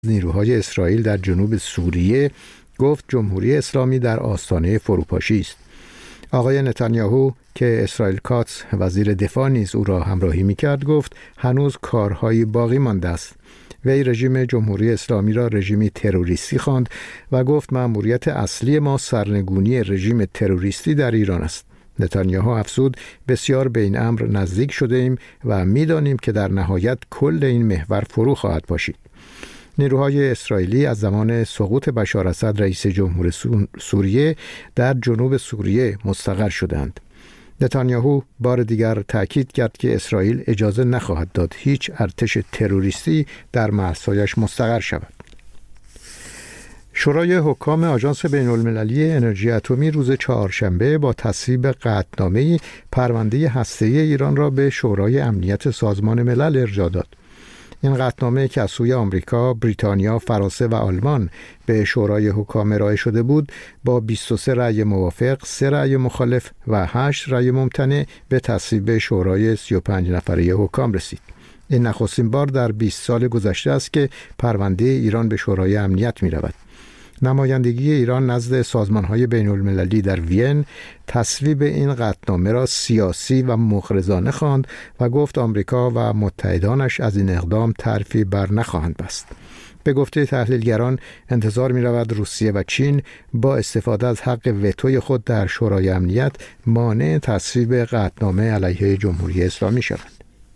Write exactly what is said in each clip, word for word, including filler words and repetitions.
نیروهای اسرائیل در جنوب سوریه گفت جمهوری اسلامی در آستانه فروپاشی است. آقای نتانیاهو که اسرائیل کاتس وزیر دفاع نیز او را همراهی می‌کرد گفت هنوز کارهایی باقی مانده است. وی رژیم جمهوری اسلامی را رژیمی تروریستی خواند و گفت مأموریت اصلی ما سرنگونی رژیم تروریستی در ایران است. نتانیاهو افزود بسیار به این امر نزدیک شده ایم و می‌دانیم که در نهایت کل این محور فرو خواهد پاشید. نیروهای اسرائیلی از زمان سقوط بشار اسد رئیس جمهور سوریه در جنوب سوریه مستقر شدند. نتانیاهو بار دیگر تأکید کرد که اسرائیل اجازه نخواهد داد هیچ ارتش تروریستی در مرزهایش مستقر شود. شورای حکام آژانس بین‌المللی انرژی اتمی روز چهارشنبه با تصویب قطعنامه‌ای پرونده هسته‌ای ایران را به شورای امنیت سازمان ملل ارجاع داد. این قطعنامه که از سوی آمریکا، بریتانیا، فرانسه و آلمان به شورای حکام ارائه شده بود، با بیست و سه رأی موافق، سه رأی مخالف و هشت رأی ممتنع به تصویب شورای سی و پنج نفره حکام رسید. این نخستین بار در بیست سال گذشته است که پرونده ایران به شورای امنیت می رود. نمایندگی ایران نزد سازمان‌های بین‌المللی در وین تصویب این قطعنامه را سیاسی و مغرضانه خواند و گفت آمریکا و متحدانش از این اقدام طرفی بر نخواهند بست. به گفته تحلیلگران انتظار می‌رود روسیه و چین با استفاده از حق وتوی خود در شورای امنیت مانع تصویب قطعنامه علیه جمهوری اسلامی شوند.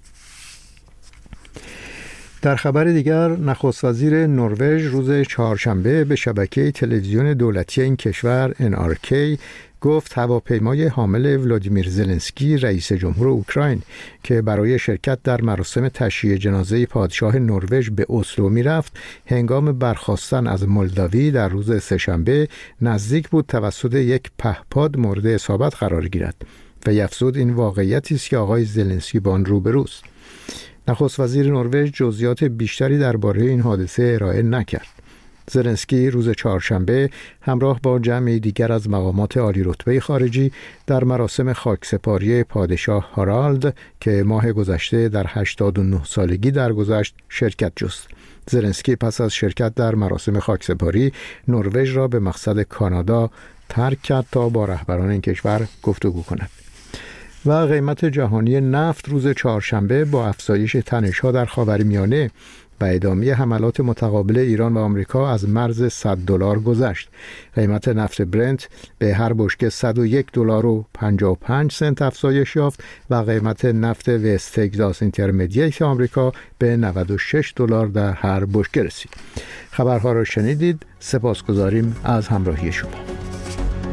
در خبر دیگر نخست وزیر نروژ روز چهارشنبه به شبکه تلویزیون دولتی این کشور ان آر کی گفت هواپیمای حامل ولادیمیر زلنسکی رئیس جمهور اوکراین که برای شرکت در مراسم تشییع جنازه پادشاه نروژ به اسلو میرفت هنگام برخاستن از مولداوی در روز سه‌شنبه نزدیک بود توسط یک پهپاد مورد اصابت قرار گیرد و افزود این واقعیتی است که آقای زلنسکی با آن روبروست. نخست وزیر نروژ جزئیات بیشتری درباره این حادثه ارائه نکرد. زلنسکی روز چهارشنبه همراه با جمعی دیگر از مقامات عالی رتبه خارجی در مراسم خاکسپاری پادشاه هارالد که ماه گذشته در هشتاد و نه سالگی درگذشت شرکت جست. زلنسکی پس از شرکت در مراسم خاکسپاری نروژ را به مقصد کانادا ترک کرد تا با رهبران این کشور گفتگو کند. و قیمت جهانی نفت روز چهارشنبه با افزایش تنش‌ها در خاورمیانه و ادامه حملات متقابل ایران و آمریکا از مرز صد دلار گذشت. قیمت نفت برنت به هر بشکه صد و یک دلار و پنجاه و پنج سنت افزایش یافت و قیمت نفت وست تگزاس اینترمدییت آمریکا به نود و شش دلار در هر بشکه رسید. خبرها را شنیدید. سپاسگزاریم از همراهی شما.